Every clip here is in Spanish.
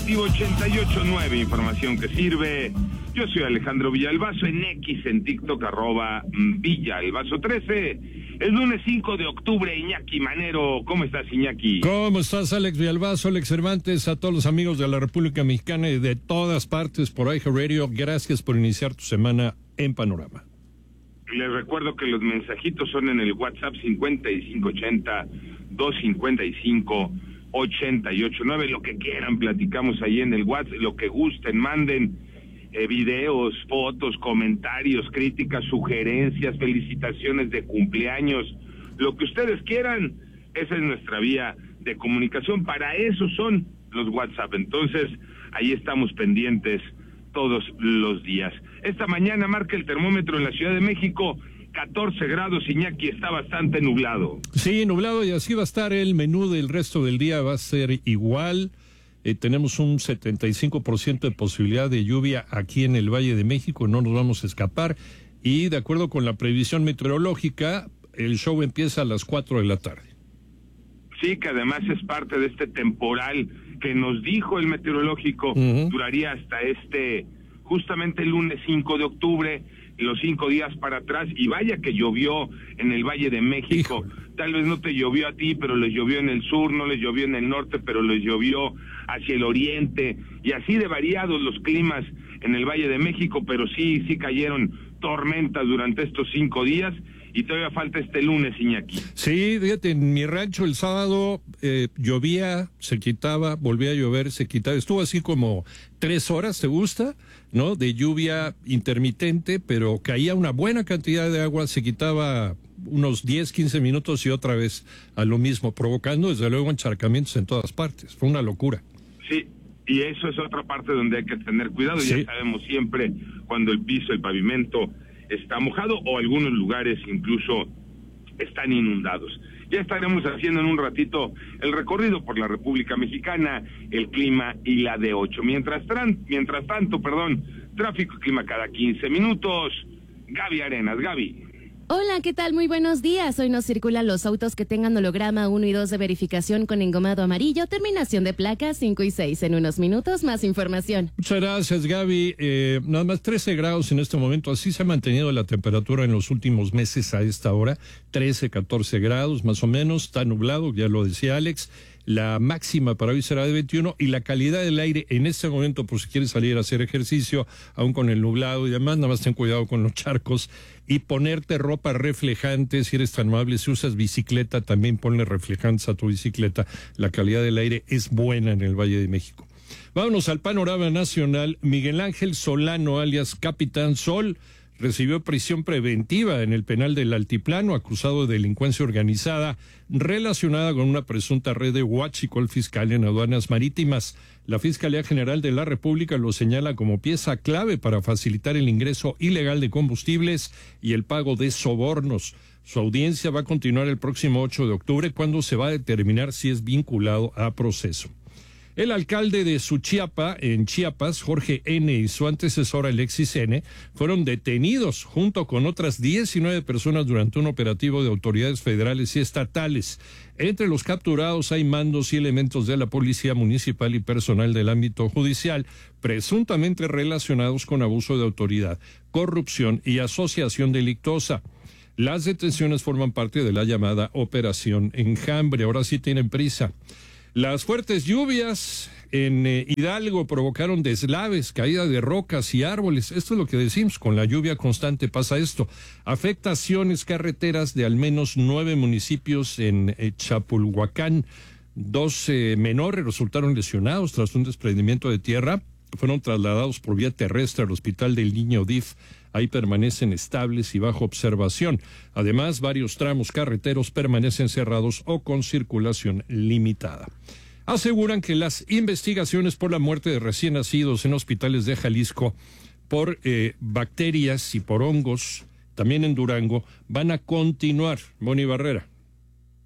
informativo 88.9, información que sirve. Yo soy Alejandro Villalbazo, en X, en TikTok, @Villalbazo13. El lunes 5 de octubre, Iñaki Manero. ¿Cómo estás, Iñaki? ¿Cómo estás, Alex Villalbazo, Alex Cervantes, a todos los amigos de la República Mexicana y de todas partes por iHeartRadio? Gracias por iniciar tu semana en Panorama. Les recuerdo que los mensajitos son en el WhatsApp 5580-255-889. Lo que quieran, platicamos ahí en el WhatsApp, lo que gusten, manden videos, fotos, comentarios, críticas, sugerencias, felicitaciones de cumpleaños, lo que ustedes quieran. Esa es nuestra vía de comunicación, para eso son los WhatsApp. Entonces, ahí estamos pendientes todos los días. Esta mañana marca el termómetro en la Ciudad de México 14 grados, Iñaki, está bastante nublado. Sí, nublado, y así va a estar el menú del resto del día, va a ser igual. Tenemos un 75% de posibilidad de lluvia aquí en el Valle de México, no nos vamos a escapar, y de acuerdo con la previsión meteorológica, el show empieza a las 4 de la tarde. Sí, que además es parte de este temporal que nos dijo el meteorológico, duraría hasta justamente el lunes 5 de octubre, los 5 días para atrás, y vaya que llovió en el Valle de México. Híjole. Tal vez no te llovió a ti, pero les llovió en el sur, no les llovió en el norte, pero les llovió hacia el oriente, y así de variados los climas en el Valle de México, pero sí cayeron tormentas durante estos 5 días, y todavía falta este lunes, Iñaki. Sí, fíjate, en mi rancho el sábado llovía, se quitaba, volvía a llover, se quitaba, estuvo así como 3 horas, ¿te gusta? ¿No? De lluvia intermitente, pero caía una buena cantidad de agua, se quitaba unos 10, 15 minutos y otra vez a lo mismo, provocando desde luego encharcamientos en todas partes. Fue una locura. Sí, y eso es otra parte donde hay que tener cuidado. Sí. Ya sabemos siempre cuando el piso, el pavimento está mojado, o algunos lugares incluso están inundados. Ya estaremos haciendo en un ratito el recorrido por la República Mexicana, el clima y la de 8. Mientras tanto, tráfico y clima cada 15 minutos. Gaby Arenas, Gaby. Hola, ¿qué tal? Muy buenos días. Hoy no circulan los autos que tengan holograma 1 y 2 de verificación con engomado amarillo, terminación de placas 5 y 6. En unos minutos, más información. Muchas gracias, Gaby. Nada más 13 grados en este momento. Así se ha mantenido la temperatura en los últimos meses a esta hora. 13, 14 grados más o menos. Está nublado, ya lo decía Alex. La máxima para hoy será de 21, y la calidad del aire en este momento, por si quieres salir a hacer ejercicio, aún con el nublado y demás, nada más ten cuidado con los charcos y ponerte ropa reflejante, si eres tan amable. Si usas bicicleta, también ponle reflejantes a tu bicicleta. La calidad del aire es buena en el Valle de México. Vámonos al panorama nacional. Miguel Ángel Solano, alias Capitán Sol, recibió prisión preventiva en el penal del Altiplano, acusado de delincuencia organizada relacionada con una presunta red de huachicol fiscal en aduanas marítimas. La Fiscalía General de la República lo señala como pieza clave para facilitar el ingreso ilegal de combustibles y el pago de sobornos. Su audiencia va a continuar el próximo 8 de octubre, cuando se va a determinar si es vinculado a proceso. El alcalde de Suchiapa, en Chiapas, Jorge N., y su antecesor Alexis N., fueron detenidos junto con otras 19 personas durante un operativo de autoridades federales y estatales. Entre los capturados hay mandos y elementos de la Policía Municipal y personal del ámbito judicial, presuntamente relacionados con abuso de autoridad, corrupción y asociación delictuosa. Las detenciones forman parte de la llamada Operación Enjambre. Ahora sí tienen prisa. Las fuertes lluvias en Hidalgo provocaron deslaves, caída de rocas y árboles. Esto es lo que decimos, con la lluvia constante pasa esto. Afectaciones carreteras de al menos 9 municipios en Chapulhuacán. 2 menores resultaron lesionados tras un desprendimiento de tierra. Fueron trasladados por vía terrestre al Hospital del Niño DIF. Ahí permanecen estables y bajo observación. Además, varios tramos carreteros permanecen cerrados o con circulación limitada. Aseguran que las investigaciones por la muerte de recién nacidos en hospitales de Jalisco por bacterias y por hongos, también en Durango, van a continuar. Moni Barrera.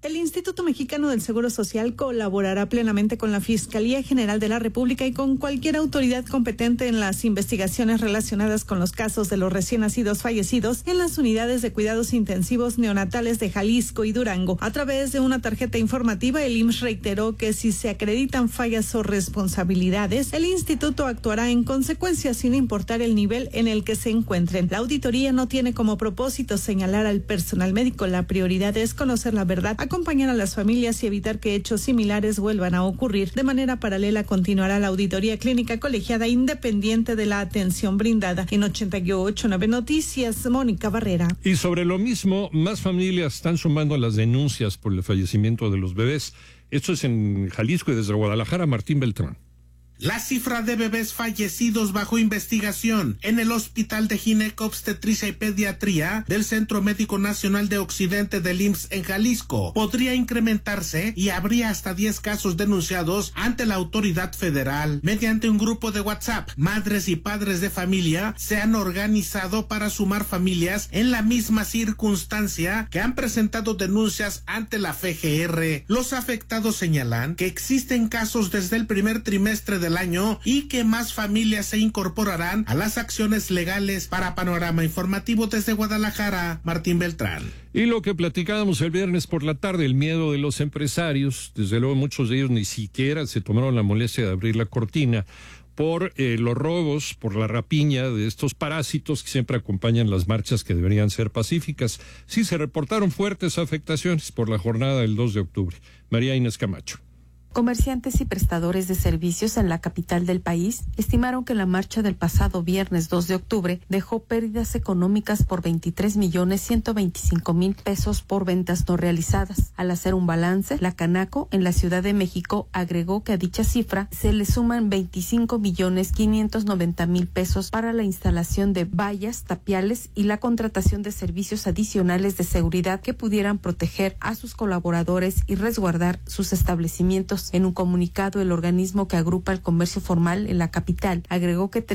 El Instituto Mexicano del Seguro Social colaborará plenamente con la Fiscalía General de la República y con cualquier autoridad competente en las investigaciones relacionadas con los casos de los recién nacidos fallecidos en las unidades de cuidados intensivos neonatales de Jalisco y Durango. A través de una tarjeta informativa, el IMSS reiteró que si se acreditan fallas o responsabilidades, el instituto actuará en consecuencia sin importar el nivel en el que se encuentren. La auditoría no tiene como propósito señalar al personal médico. La prioridad es conocer la verdad, acompañar a las familias y evitar que hechos similares vuelvan a ocurrir. De manera paralela, continuará la auditoría clínica colegiada independiente de la atención brindada. En 88.9 Noticias, Mónica Barrera. Y sobre lo mismo, más familias están sumando a las denuncias por el fallecimiento de los bebés. Esto es en Jalisco y desde Guadalajara, Martín Beltrán. La cifra de bebés fallecidos bajo investigación en el Hospital de Ginecobstetricia y Pediatría del Centro Médico Nacional de Occidente del IMSS en Jalisco podría incrementarse y habría hasta 10 casos denunciados ante la autoridad federal. Mediante un grupo de WhatsApp, madres y padres de familia se han organizado para sumar familias en la misma circunstancia que han presentado denuncias ante la FGR. Los afectados señalan que existen casos desde el primer trimestre del año y que más familias se incorporarán a las acciones legales. Para Panorama Informativo desde Guadalajara, Martín Beltrán. Y lo que platicábamos el viernes por la tarde, el miedo de los empresarios, desde luego muchos de ellos ni siquiera se tomaron la molestia de abrir la cortina por los robos, por la rapiña de estos parásitos que siempre acompañan las marchas que deberían ser pacíficas. Sí, se reportaron fuertes afectaciones por la jornada del 2 de octubre. María Inés Camacho. Comerciantes y prestadores de servicios en la capital del país estimaron que la marcha del pasado viernes 2 de octubre dejó pérdidas económicas por 23.125.000 pesos por ventas no realizadas. Al hacer un balance, la Canaco en la Ciudad de México agregó que a dicha cifra se le suman 25.590.000 pesos para la instalación de vallas, tapiales y la contratación de servicios adicionales de seguridad que pudieran proteger a sus colaboradores y resguardar sus establecimientos. En un comunicado, el organismo que agrupa el comercio formal en la capital agregó que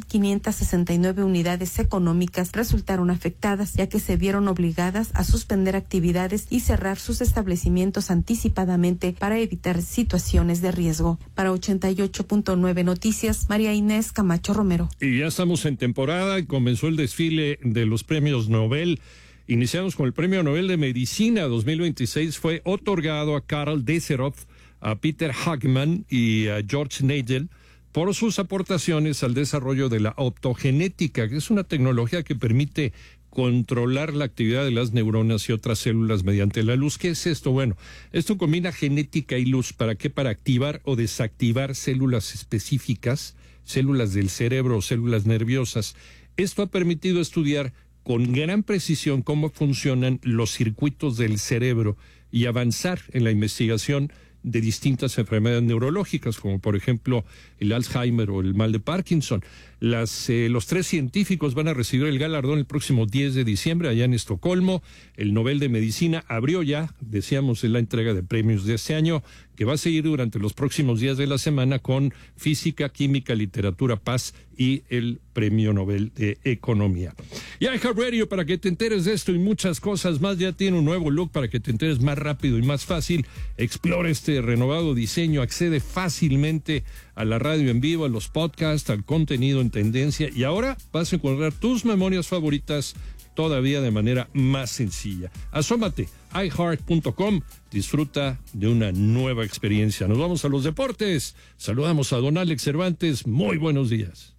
3.569 unidades económicas resultaron afectadas, ya que se vieron obligadas a suspender actividades y cerrar sus establecimientos anticipadamente para evitar situaciones de riesgo. Para 88.9 Noticias, María Inés Camacho Romero. Y ya estamos en temporada y comenzó el desfile de los premios Nobel. Iniciamos con el Premio Nobel de Medicina 2026. Fue otorgado a Karl Deserov, a Peter Hagman y a George Nagel por sus aportaciones al desarrollo de la optogenética, que es una tecnología que permite controlar la actividad de las neuronas y otras células mediante la luz. ¿Qué es esto? Bueno, esto combina genética y luz. ¿Para qué? Para activar o desactivar células específicas, células del cerebro o células nerviosas. Esto ha permitido estudiar con gran precisión cómo funcionan los circuitos del cerebro y avanzar en la investigación de distintas enfermedades neurológicas, como por ejemplo el Alzheimer o el mal de Parkinson. Los 3 científicos van a recibir el galardón el próximo 10 de diciembre allá en Estocolmo. El Nobel de Medicina abrió ya, decíamos, la entrega de premios de este año, que va a seguir durante los próximos días de la semana con Física, Química, Literatura, Paz y el Premio Nobel de Economía. Y iHeartRadio, para que te enteres de esto y muchas cosas más, ya tiene un nuevo look para que te enteres más rápido y más fácil. Explora este renovado diseño, accede fácilmente a la radio en vivo, a los podcasts, al contenido en tendencia, y ahora vas a encontrar tus memorias favoritas todavía de manera más sencilla. Asómate, iHeart.com, disfruta de una nueva experiencia. Nos vamos a los deportes. Saludamos a don Alex Cervantes. Muy buenos días.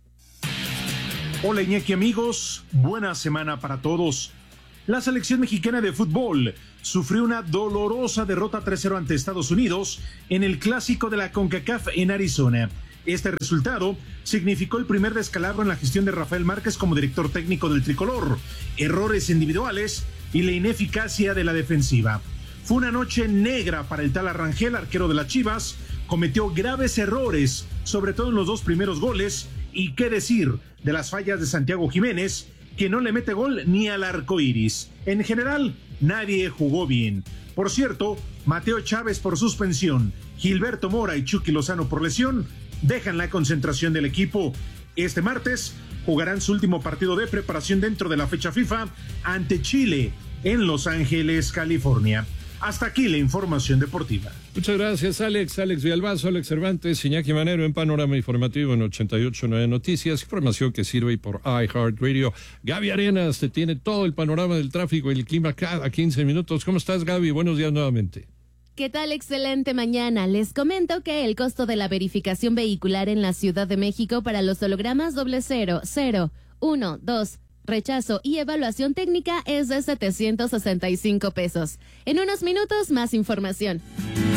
Hola Iñaki, amigos, buena semana para todos. La selección mexicana de fútbol sufrió una dolorosa derrota 3-0 ante Estados Unidos en el clásico de la CONCACAF en Arizona. Este resultado significó el primer descalabro en la gestión de Rafael Márquez como director técnico del tricolor, errores individuales y la ineficacia de la defensiva. Fue una noche negra para el Tala Rangel, arquero de las Chivas, cometió graves errores, sobre todo en los 2 primeros goles, y qué decir de las fallas de Santiago Jiménez, que no le mete gol ni al arco iris. En general, nadie jugó bien. Por cierto, Mateo Chávez por suspensión, Gilberto Mora y Chucky Lozano por lesión, dejan la concentración del equipo. Este martes jugarán su último partido de preparación dentro de la fecha FIFA ante Chile en Los Ángeles, California. Hasta aquí la información deportiva. Muchas gracias, Alex Villalbazo, Alex Cervantes, Iñaki Manero en Panorama Informativo en 88.9 Noticias, información que sirve por iHeartRadio. Gaby Arenas te tiene todo el panorama del tráfico y el clima cada 15 minutos. ¿Cómo estás, Gaby? Buenos días nuevamente. ¿Qué tal? Excelente mañana. Les comento que el costo de la verificación vehicular en la Ciudad de México para los hologramas 00, 0, 1, 2, rechazo y evaluación técnica es de 765 pesos. En unos minutos, más información.